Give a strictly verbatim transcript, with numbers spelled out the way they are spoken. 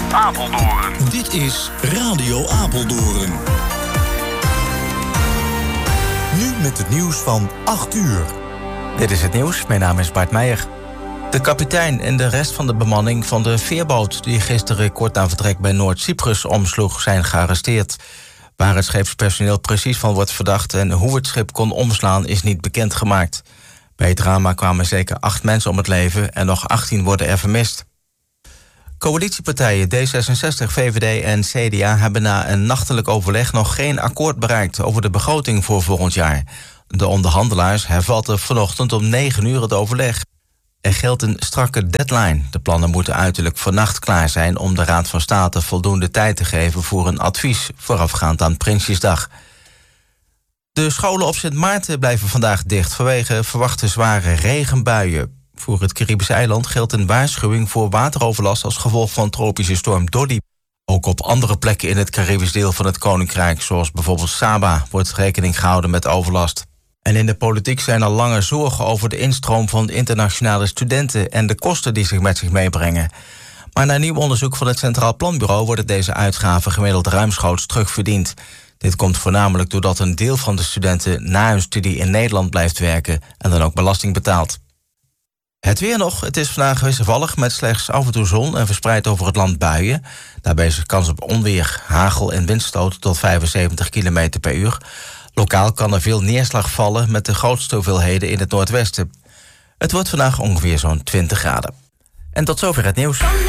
Apeldoorn. Dit is Radio Apeldoorn. Nu met het nieuws van acht uur. Dit is het nieuws, mijn naam is Bart Meijer. De kapitein en de rest van de bemanning van de veerboot die gisteren kort na vertrek bij Noord-Cyprus omsloeg zijn gearresteerd. Waar het scheepspersoneel precies van wordt verdacht en hoe het schip kon omslaan is niet bekendgemaakt. Bij het drama kwamen zeker acht mensen om het leven en nog achttien worden er vermist. Coalitiepartijen D zesenzestig, V V D en C D A hebben na een nachtelijk overleg nog geen akkoord bereikt over de begroting voor volgend jaar. De onderhandelaars hervatten vanochtend om negen uur het overleg. Er geldt een strakke deadline. De plannen moeten uiterlijk vannacht klaar zijn om de Raad van State voldoende tijd te geven voor een advies voorafgaand aan Prinsjesdag. De scholen op Sint Maarten blijven vandaag dicht vanwege verwachte zware regenbuien. Voor het Caribische eiland geldt een waarschuwing voor wateroverlast als gevolg van tropische storm Dolly. Ook op andere plekken in het Caribisch deel van het Koninkrijk, zoals bijvoorbeeld Saba, wordt rekening gehouden met overlast. En in de politiek zijn al lange zorgen over de instroom van internationale studenten en de kosten die zich met zich meebrengen. Maar na nieuw onderzoek van het Centraal Planbureau worden deze uitgaven gemiddeld ruimschoots terugverdiend. Dit komt voornamelijk doordat een deel van de studenten na hun studie in Nederland blijft werken en dan ook belasting betaalt. Het weer nog. Het is vandaag wisselvallig met slechts af en toe zon en verspreid over het land buien. Daarbij is er kans op onweer, hagel en windstoten tot vijfenzeventig kilometer per uur. Lokaal kan er veel neerslag vallen met de grootste hoeveelheden in het noordwesten. Het wordt vandaag ongeveer zo'n twintig graden. En tot zover het nieuws.